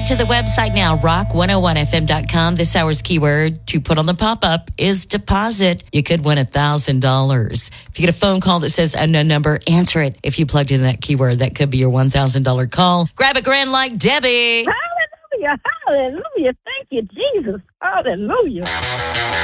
Head to the website now, rock101fm.com. This hour's keyword to put on the pop-up is deposit. You could win $1,000. If you get a phone call that says unknown number, answer it. If you plugged in that keyword, that could be your $1,000 call. Grab a grand like Debbie. Hallelujah. Hallelujah. Thank you, Jesus. Hallelujah.